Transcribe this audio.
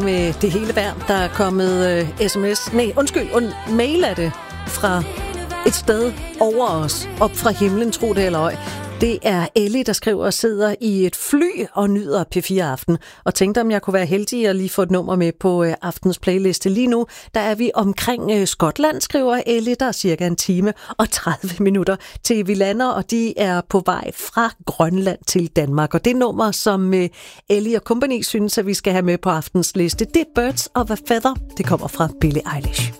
med det hele værd. Der er kommet mail er det fra et sted over os, op fra himlen, tro det eller ej. Det er Ellie, der skriver og sidder i et fly og nyder P4 Aften. Og tænkte, om jeg kunne være heldig at lige få et nummer med på aftens playliste. Lige nu, der er vi omkring Skotland, skriver Ellie. Der er cirka 1 time og 30 minutter til vi lander, og de er på vej fra Grønland til Danmark. Og det nummer, som Ellie og company synes, at vi skal have med på aftens liste, det er Birds of a Feather. Det kommer fra Billie Eilish.